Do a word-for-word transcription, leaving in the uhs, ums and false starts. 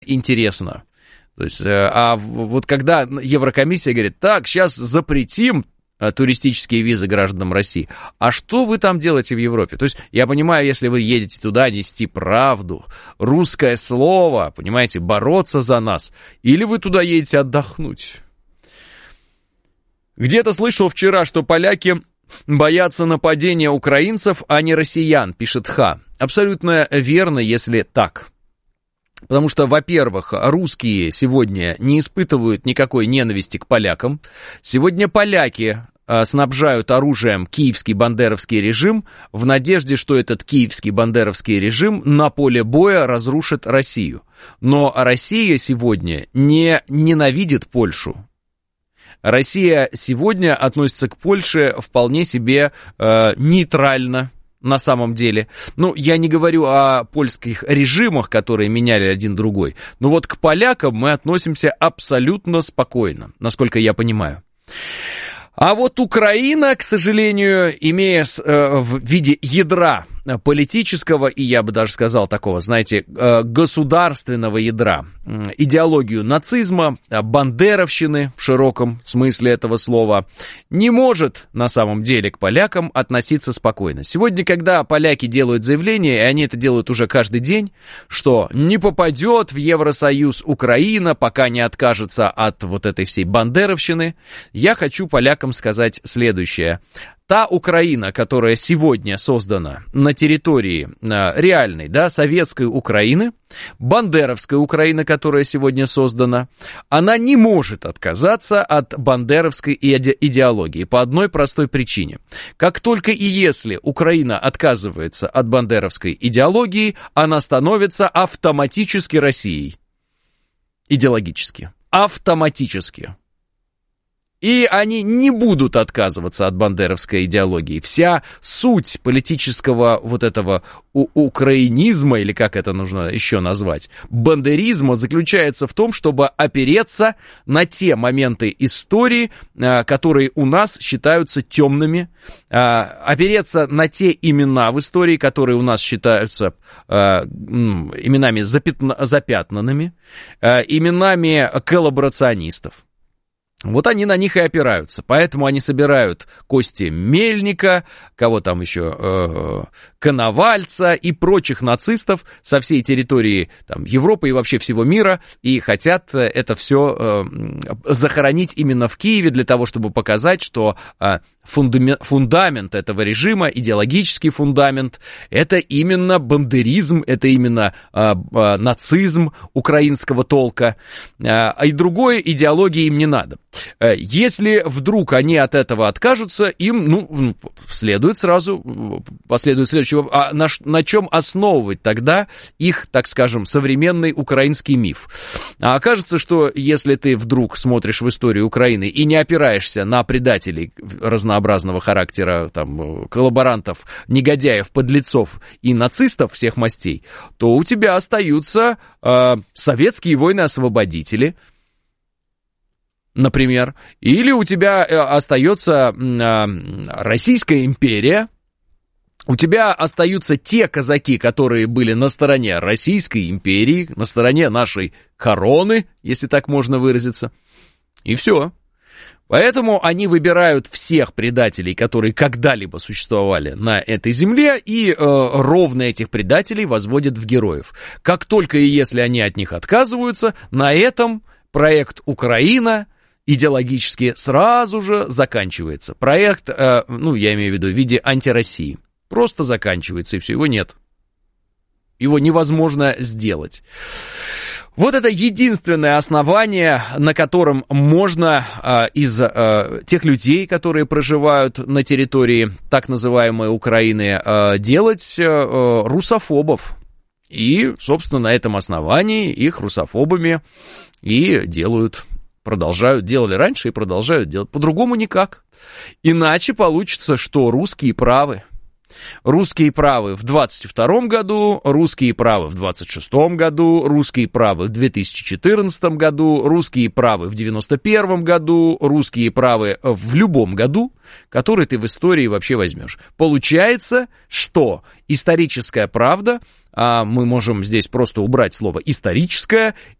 интересно. То есть, а вот когда Еврокомиссия говорит, так, сейчас запретим туристические визы гражданам России, а что вы там делаете в Европе? То есть, я понимаю, если вы едете туда нести правду, русское слово, понимаете, бороться за нас, или вы туда едете отдохнуть. Где-то слышал вчера, что поляки боятся нападения украинцев, а не россиян, пишет Ха. Абсолютно верно, если так. Потому что, во-первых, русские сегодня не испытывают никакой ненависти к полякам. Сегодня поляки снабжают оружием киевский бандеровский режим в надежде, что этот киевский бандеровский режим на поле боя разрушит Россию. Но Россия сегодня не ненавидит Польшу. Россия сегодня относится к Польше вполне себе э, нейтрально. На самом деле. Ну, я не говорю о польских режимах, которые меняли один другой, но вот к полякам мы относимся абсолютно спокойно, насколько я понимаю. А вот Украина, к сожалению, имея э, в виде ядра политического, и я бы даже сказал такого, знаете, э, государственного ядра, э, идеологию нацизма, бандеровщины в широком смысле этого слова, не может на самом деле к полякам относиться спокойно. Сегодня, когда поляки делают заявление, и они это делают уже каждый день, что не попадет в Евросоюз Украина, пока не откажется от вот этой всей бандеровщины, я хочу полякам сказать следующее. Та Украина, которая сегодня создана на территории а, реальной, да, советской Украины, бандеровская Украина, которая сегодня создана, она не может отказаться от бандеровской иде- идеологии по одной простой причине. Как только и если Украина отказывается от бандеровской идеологии, она становится автоматически Россией. Идеологически. Автоматически. И они не будут отказываться от бандеровской идеологии. Вся суть политического вот этого у- украинизма, или как это нужно еще назвать, бандеризма, заключается в том, чтобы опереться на те моменты истории, а, которые у нас считаются темными, а, опереться на те имена в истории, которые у нас считаются а, м, именами запятна- запятнанными, а, именами коллаборационистов. Вот они на них и опираются, поэтому они собирают кости Мельника, кого там еще, э, Коновальца и прочих нацистов со всей территории там, Европы и вообще всего мира, и хотят это все э, захоронить именно в Киеве для того, чтобы показать, что э, фундамент, фундамент этого режима, идеологический фундамент, это именно бандеризм, это именно э, э, нацизм украинского толка, э, и другой идеологии им не надо. Если вдруг они от этого откажутся, им, ну, следует сразу, последует следующий вопрос, а на, на чем основывать тогда их, так скажем, современный украинский миф? А окажется, что если ты вдруг смотришь в историю Украины и не опираешься на предателей разнообразного характера, там, коллаборантов, негодяев, подлецов и нацистов всех мастей, то у тебя остаются э, советские воины-освободители, например, или у тебя остается Российская империя, у тебя остаются те казаки, которые были на стороне Российской империи, на стороне нашей короны, если так можно выразиться, и все. Поэтому они выбирают всех предателей, которые когда-либо существовали на этой земле, и э, ровно этих предателей возводят в героев. Как только и если они от них отказываются, на этом проект «Украина» идеологически сразу же заканчивается. Проект, э, ну, я имею в виду в виде антироссии. Просто заканчивается, и все, его нет. Его невозможно сделать. Вот это единственное основание, на котором можно э, из э, тех людей, которые проживают на территории так называемой Украины, э, делать э, русофобов. И, собственно, на этом основании их русофобами и делают. Продолжают, делали раньше и продолжают делать. По-другому никак. Иначе получится, что русские правы. Русские правы в двадцать втором году, русские правы в двадцать шестом году, русские правы в две тысячи четырнадцатом году, русские правы в девяносто первом году, русские правы в любом году, который ты в истории вообще возьмешь. Получается, что историческая правда, а мы можем здесь просто убрать слово «историческая»,